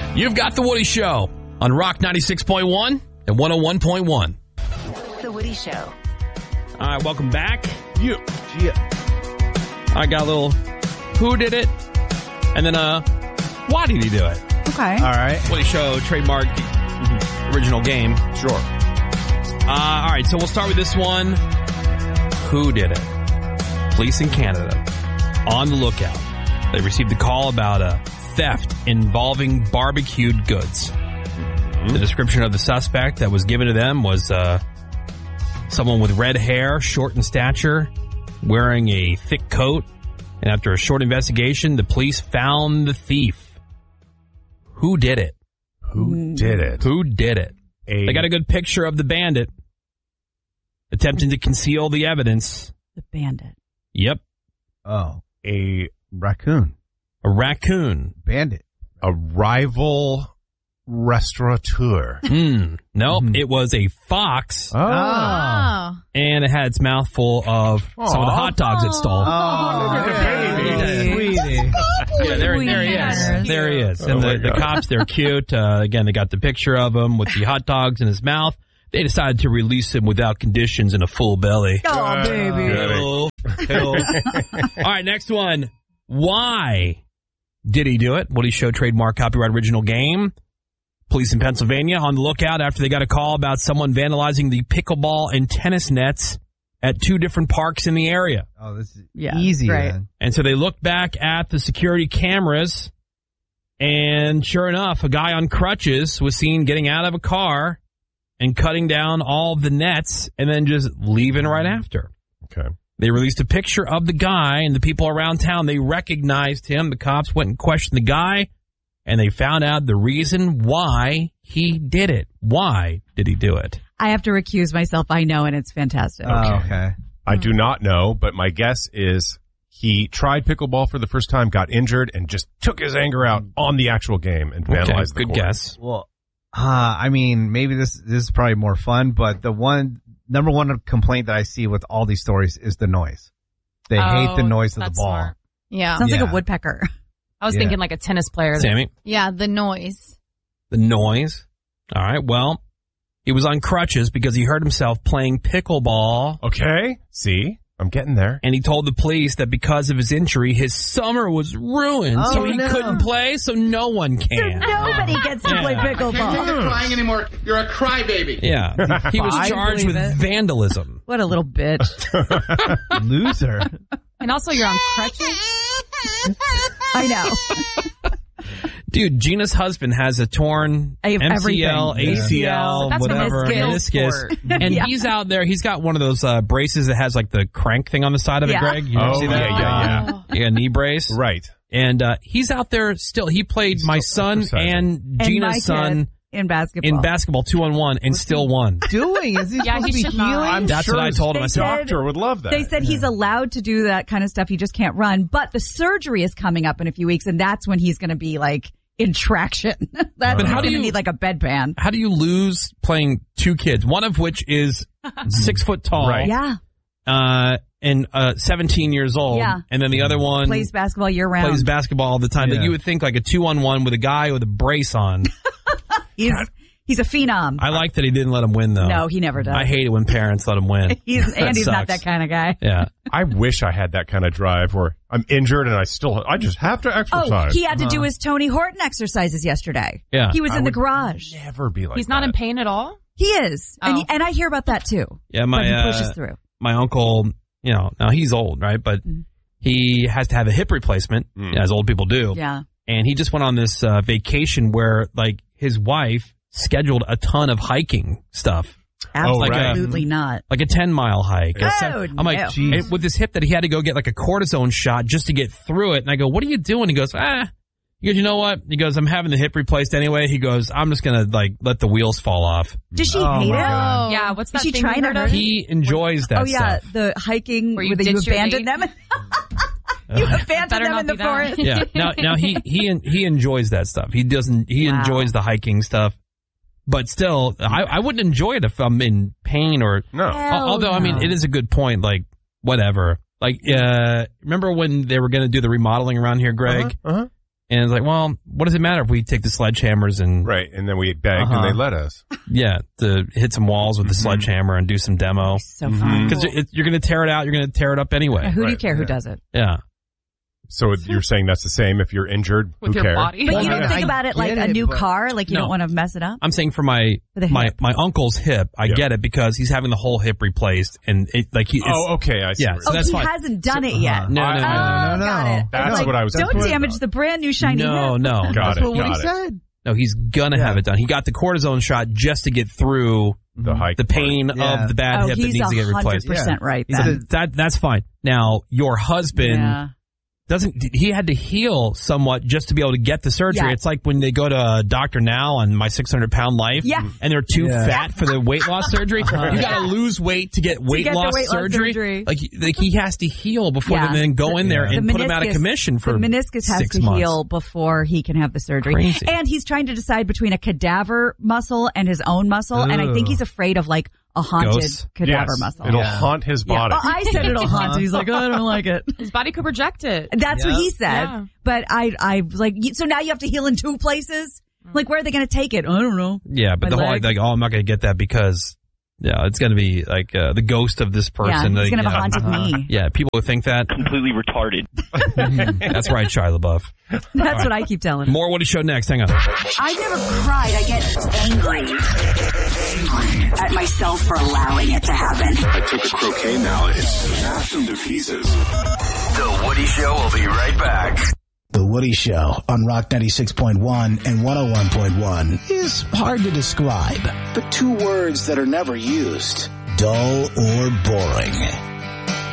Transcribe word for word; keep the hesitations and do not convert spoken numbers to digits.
You've got The Woody Show on Rock ninety-six point one and one oh one point one. The Woody Show. All right, welcome back. Yeah. Yeah. I got a little who did it, and then uh, why did he do it? Okay. All right. Woody Show, trademark, original game. Sure. Uh, all right, so we'll start with this one. Who did it? Police in Canada on the lookout. They received a call about a theft involving barbecued goods. Mm-hmm. The description of the suspect that was given to them was uh, someone with red hair, short in stature, wearing a thick coat. And after a short investigation, the police found the thief. Who did it? Who did it? Who did it? A- They got a good picture of the bandit attempting to conceal the evidence. The bandit. Yep. Oh, a raccoon. A raccoon. Bandit. A rival restaurateur. Mm, nope, Mhm. it was a fox, Oh. Oh. and it had its mouth full of some of the hot dogs it stole. Oh, Look at the baby. Sweetie. Yeah, there, Sweet. there he is. There he is. And Oh, my the, the God. cops, they're cute. Uh, again, they got the picture of him with the hot dogs in his mouth. They decided to release him without conditions in a full belly. Oh, baby. Hill. Hill. All right, next one. Why did he do it? Woody Show, trademark, copyright, original game. Police in Pennsylvania on the lookout after they got a call about someone vandalizing the pickleball and tennis nets at two different parks in the area. Oh, this is Yeah, easy, great. man. And so they looked back at the security cameras, and sure enough, a guy on crutches was seen getting out of a car and cutting down all the nets and then just leaving right after. Okay. They released a picture of the guy, and the people around town, they recognized him. The cops went and questioned the guy, and they found out the reason why he did it. Why did he do it? I have to recuse myself. I know, and it's fantastic. Oh, okay. I do not know, but my guess is he tried pickleball for the first time, got injured, and just took his anger out on the actual game and vandalized Okay, the good court. guess. Well, uh, I mean, maybe this this is probably more fun, but the one number one complaint that I see with all these stories is the noise. They hate the noise of the that's ball. smart. Yeah. Sounds like Yeah. a woodpecker. I was Yeah. thinking like a tennis player. that- Sammy, Yeah, the noise. the noise. All right, well, he was on crutches because he hurt himself playing pickleball. Okay. See? I'm getting there. And he told the police that because of his injury, his summer was ruined. Oh, so he no. couldn't play, so no one So can. nobody gets to play Yeah. pickleball. crying anymore. You're a crybaby. Yeah. He was I charged with believe it. vandalism. What a little bitch. Loser. And also you're on crutches. I know. Dude, Gina's husband has a torn I have M C L, everything. A C L, That's whatever, meniscus. meniscus. And Yeah. he's out there. He's got one of those uh, braces that has like the crank thing on the side of it, Yeah. Greg. You ever Oh, see that? yeah, yeah, yeah. Yeah, knee brace. Right. And uh, he's out there still. He played He's my still son exercising. and And my Gina's kid son in basketball. in basketball two on one and still won. Doing? Is he Yeah, supposed he to be should not. healing? I'm That's sure what I told him. I a said, doctor would love that. They said he's allowed to do that kind of stuff. He just can't run. But the surgery is coming up in a few weeks, and that's when he's going to be like in traction. That's But how going do to you- need like a bedpan. how do you lose playing two kids, one of which is six foot tall, Right. Yeah, uh, and uh, seventeen years old, Yeah. and then the other one plays basketball year round. plays basketball all the time. That Yeah. you would think like a two on one with a guy with a brace on. He's he's a phenom. I like that he didn't let him win though. No, he never does. I hate it when parents let him win. He's That Andy's not sucks. that kind of guy. Yeah. I wish I had that kind of drive where I'm injured and I still, I just have to Oh, exercise. he had to do his Tony Horton exercises yesterday. Yeah. He was I in the would garage. Never be like He's not that. in pain at all? He is, and Oh. he, and I hear about that too. Yeah, my but he pushes uh, through. my uncle, you know, now he's old, right? But Mhm. he has to have a hip replacement, Mm. as old people do. Yeah. And he just went on this uh, vacation where, like, his wife scheduled a ton of hiking stuff, Absolutely right. not. like a ten mile hike. Oh, A se- I'm like, no. Jeez. and with his hip that he had to go get like a cortisone shot just to get through it. And I go, what are you doing? He goes, ah. He goes, you know what? He goes, I'm having the hip replaced anyway. He goes, I'm just going to like let the wheels fall off. Does she Oh, hate my it? God. Oh. Yeah, what's that Is she thing trying you to heard hurt of? He enjoys that Oh yeah, stuff. the hiking Where you where you ditch your abandoned date? them. You abandoned Better them not in the be that. forest. Yeah. Now, now he he he enjoys that stuff. He doesn't. He Wow. enjoys the hiking stuff, but still, I, I wouldn't enjoy it if I'm in pain or. No. Hell Although, I mean, no. it is a good point. Like, whatever. Like, uh, remember when they were going to do the remodeling around here, Greg? Uh-huh. And it's like, well, what does it matter if we take the sledgehammers and Right, and then we begged Uh-huh. and they let us. yeah, to hit some walls with the sledgehammer and do some demo So fun. because you're going to tear it out. You're going to tear it up anyway. Who do you Right. care who does it? Yeah. So you're saying that's the same if you're injured? With Who your cares? body. But Well, you I don't mean, think I about it like get a it, new but- car, like you No. don't want to mess it up. I'm saying for my For the my hip. my uncle's hip, I Yeah. get it because he's having the whole hip replaced, and it like he. It's, Oh, okay. I see. Yeah, what so you're Oh, that's he fine. hasn't done it yet. No, no, no, Oh, no, no, no. got it. That's It's like, what I was Don't thinking damage about. the brand new shiny no, hip. no, Got That's it. what Woody Got it. said. no. He's gonna Yeah. have it done. He got the cortisone shot just to get through The hike. the pain Yeah. of the bad Oh, hip that he's needs to get one hundred replaced. percent right He's then. So that that's fine. Now your husband. Yeah. Doesn't he had to heal somewhat just to be able to get the surgery? Yeah. It's like when they go to a doctor now on My six hundred pound Life, Yeah. and they're too Yeah. fat for the weight loss surgery. You got to Yeah. lose weight to get weight get the loss weight loss surgery. surgery. Like, like he has to heal before Yeah. they then go in there The and The put him out of meniscus- commission for the meniscus has six to months. heal before he can have the surgery. Crazy. And he's trying to decide between a cadaver muscle and his own muscle, and I think he's afraid of like a haunted Ghosts? cadaver Yes, muscle. it'll Yeah. haunt his Yeah. body. Well, I said it'll haunt. He's like, oh, I don't like it. His body could reject it. That's Yeah. what he said. Yeah. But I, I was like, you- so now you have to heal in two places. Like, where are they going to take it? I don't know. Yeah, but My the whole leg. like, oh, I'm not going to get that because yeah, it's going to be like uh, the ghost of this Yeah, person. he's like, going to have a yeah. haunted knee. Yeah, people who think that. Completely retarded. That's right, Shia LaBeouf. That's what I keep telling him. More Woody Show next. Hang on. I've never cried. I get angry. Angry at myself for allowing it to happen. I took a croquet mallet and smashed them to pieces. The Woody Show will be right back. The Woody Show on Rock ninety-six point one and one oh one point one is hard to describe, but two words that are never used: dull or boring.